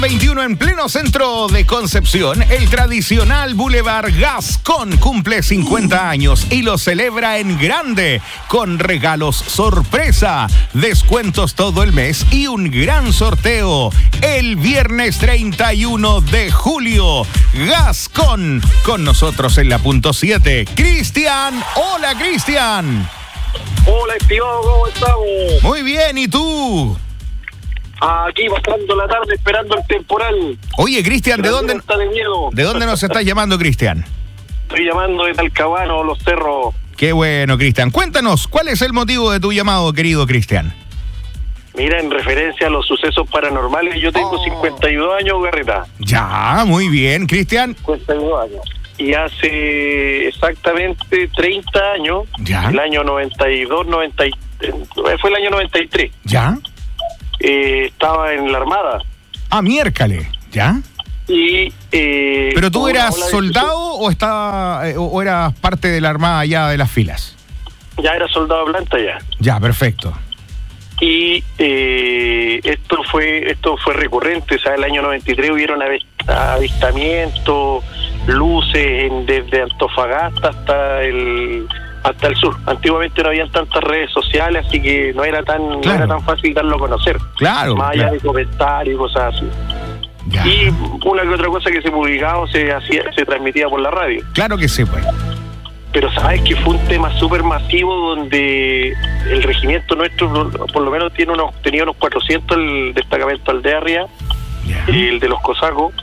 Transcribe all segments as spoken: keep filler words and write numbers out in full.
veintiuno en pleno centro de Concepción, el tradicional Boulevard Gascón cumple cincuenta años y lo celebra en grande con regalos sorpresa, descuentos todo el mes y un gran sorteo el viernes treinta y uno de julio. Gascón, con nosotros en la punto siete, Cristian. Hola, Cristian. Hola, estimado, ¿cómo estamos? Muy bien, ¿y tú? Aquí pasando la tarde esperando el temporal. Oye, Cristian, ¿de dónde, de, miedo. ¿de dónde nos estás llamando, Cristian? Estoy llamando de Talcahuano, Los Cerros. Qué bueno, Cristian. Cuéntanos, ¿cuál es el motivo de tu llamado, querido Cristian? Mira, en referencia a los sucesos paranormales, yo tengo oh. cincuenta y dos años, Garreta. Ya, muy bien, Cristian. cincuenta y dos años. Y hace exactamente treinta años, ya. el año noventa y dos, noventa, fue el año noventa y tres. Ya. Eh, estaba en la Armada. Ah, miércoles, ¿ya? Y, eh, ¿Pero tú eras soldado o, estaba, eh, o eras parte de la Armada ya de las filas? Ya era soldado de planta ya. Ya, perfecto. Y eh, esto fue esto fue recurrente, o sea, el año noventa y tres hubieron avistamientos, luces en, desde Antofagasta hasta el... hasta el sur. Antiguamente no habían tantas redes sociales, así que no era tan claro. no era tan fácil darlo a conocer. Claro. Más allá claro. de comentarios y cosas así. Ya. Y una que otra cosa que se publicaba o se hacía, se transmitía por la radio. Claro que sí, pues. Pero sabes que fue un tema súper masivo donde el regimiento nuestro, por lo menos tiene unos tenía unos cuatrocientos, el destacamento Aldearria, ya. el de los cosacos,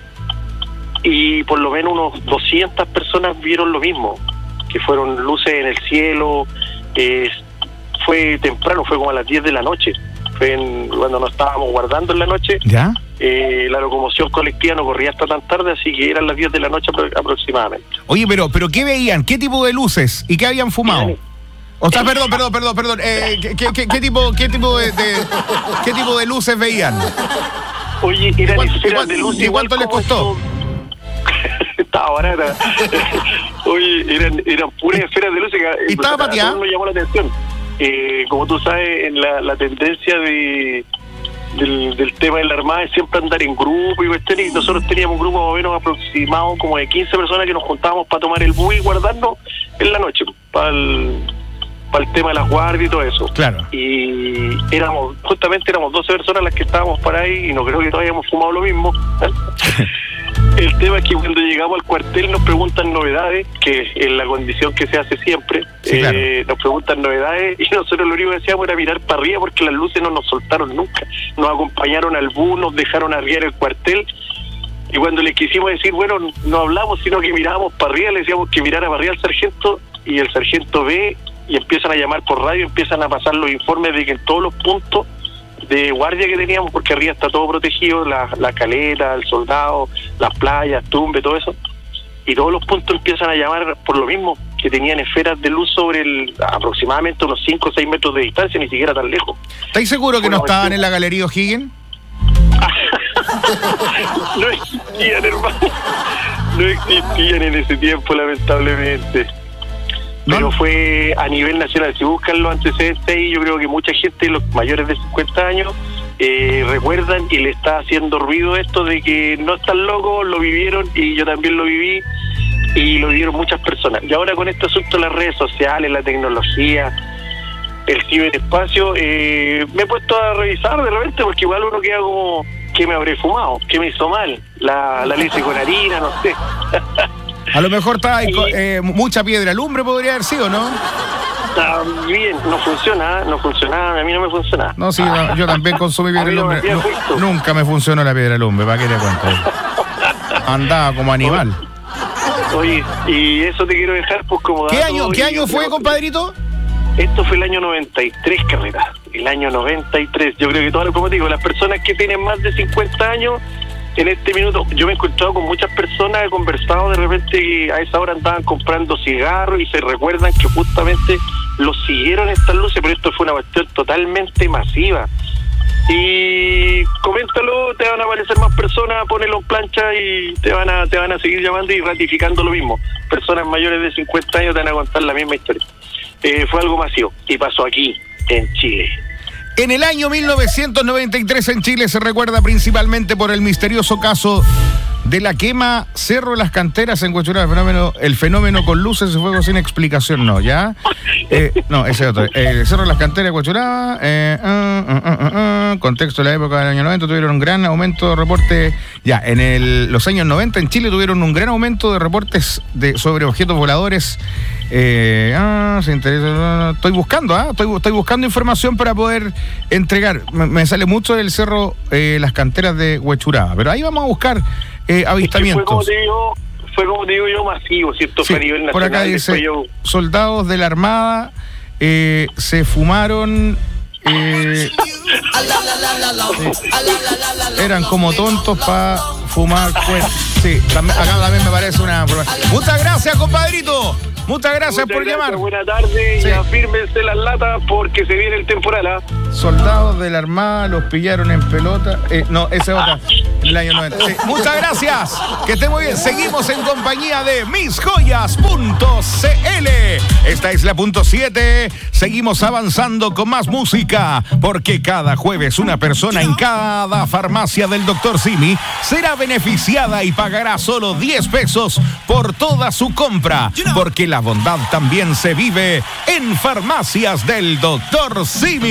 y por lo menos unos doscientas personas vieron lo mismo, que fueron luces en el cielo. Eh, fue temprano, fue como a las diez de la noche, fue en, cuando nos estábamos guardando en la noche. ¿Ya? Eh, la locomoción colectiva no corría hasta tan tarde, así que eran las diez de la noche apro- aproximadamente. Oye, pero pero ¿qué veían? ¿Qué tipo de luces? ¿Y qué habían fumado? O sea, perdón, perdón, perdón, perdón. Eh, ¿qué, qué, qué tipo, qué tipo de, de qué tipo de luces veían? Oye, eran ¿Cuánto, esferas de luz. ¿Y cuánto les costó? Estaba barata. Oye, eran, eran puras esferas de luz. ¿Y estaba pateada? Me llamó la atención. Eh, como tú sabes, en la, la tendencia de del, del tema de la Armada es siempre andar en grupo y cuestiones, y nosotros teníamos un grupo más o menos aproximado como de quince personas que nos juntábamos para tomar el bus y guardarnos en la noche para el, para el tema de las guardias y todo eso. Claro. Y éramos, justamente éramos doce personas las que estábamos para ahí, y no creo que todos hayamos fumado lo mismo. El tema es que cuando llegamos al cuartel nos preguntan novedades, que es la condición que se hace siempre. Sí, eh, claro. Nos preguntan novedades y nosotros lo único que hacíamos era mirar para arriba porque las luces no nos soltaron nunca. Nos acompañaron al bus, nos dejaron arriba en el cuartel, y cuando le quisimos decir, bueno, no hablamos, sino que mirábamos para arriba, le decíamos que mirara para arriba al sargento, y el sargento ve y empiezan a llamar por radio, empiezan a pasar los informes de que en todos los puntos de guardia que teníamos, porque arriba está todo protegido, la, la caleta, el soldado, las playas, tumbe, todo eso, y todos los puntos empiezan a llamar por lo mismo, que tenían esferas de luz sobre el aproximadamente unos cinco o seis metros de distancia, ni siquiera tan lejos. ¿Estáis seguros que Bueno, no estaban sí. en la Galería O'Higgins? No existían, hermano, no existían en ese tiempo, lamentablemente. Pero ¿No? Fue a nivel nacional. Si buscan los antecedentes ahí, yo creo que mucha gente, los mayores de cincuenta años, eh, recuerdan y le está haciendo ruido esto de que no están locos, lo vivieron, y yo también lo viví, y lo vivieron muchas personas. Y ahora con este asunto de las redes sociales, la tecnología, el ciberespacio, eh, me he puesto a revisar de repente, porque igual uno queda como, ¿qué me habré fumado? ¿Qué me hizo mal? La, la leche con harina, no sé. A lo mejor está ahí, Y- eh, mucha piedra lumbre podría haber sido, ¿no? También no funciona, no funciona, a mí no me funciona. No, sí, no, yo también consumí piedra A mí no me lumbre. hacía Nu- efecto. nunca me funcionó la piedra lumbre, ¿para qué te cuento? Andaba como animal. Oye, y eso te quiero dejar, pues, como ¿Qué dato, año, qué y año yo fue, creo- compadrito? Esto fue el año noventa y tres, Carrera. El año noventa y tres. Yo creo que todas, como te digo, las personas que tienen más de cincuenta años, en este minuto, yo me he encontrado con muchas personas, he conversado de repente que a esa hora andaban comprando cigarros y se recuerdan que justamente los siguieron estas luces, pero esto fue una cuestión totalmente masiva. Y coméntalo, te van a aparecer más personas, ponelo en plancha y te van a te van a seguir llamando y ratificando lo mismo. Personas mayores de cincuenta años te van a contar la misma historia. Eh, fue algo masivo y pasó aquí, en Chile. En el año mil novecientos noventa y tres en Chile se recuerda principalmente por el misterioso caso de la quema Cerro Las Canteras en Huechuraba. El fenómeno, el fenómeno con luces y fuego sin explicación, no, ¿ya? Eh, no, ese es otro. Eh, Cerro Las Canteras, Huechuraba. Eh, uh, uh, uh, uh, uh, contexto de la época del año noventa, tuvieron un gran aumento de reportes. Ya, en el, los años noventa en Chile tuvieron un gran aumento de reportes de, sobre objetos voladores. Eh, ah, se interesa. Estoy buscando, ¿ah? Estoy, estoy buscando información para poder entregar. Me, me sale mucho del Cerro eh, Las Canteras de Huechuraba, pero ahí vamos a buscar eh, avistamientos. Es que fue, como te digo, fue como te digo yo, masivo, ¿cierto? Sí, fue a nivel nacional. por acá dice, yo... soldados de la Armada eh, se fumaron... Eh, sí, eran como tontos para fumar. Pues, sí, también, acá también me parece una... Muchas gracias, compadrito. Muchas gracias Muchas por gracias, llamar. Buenas tardes, Sí. y afírmense las latas porque se viene el temporal, ¿ah? Soldados de la Armada los pillaron en pelota. Eh, no, esa es otra. En el año noventa. Sí. Muchas gracias. Que esté muy bien. Seguimos en compañía de mis joyas punto c l. Esta es la punto siete. Seguimos avanzando con más música. Porque cada jueves una persona en cada farmacia del doctor Simi será beneficiada y pagará solo diez pesos por toda su compra. Porque la bondad también se vive en farmacias del doctor Simi.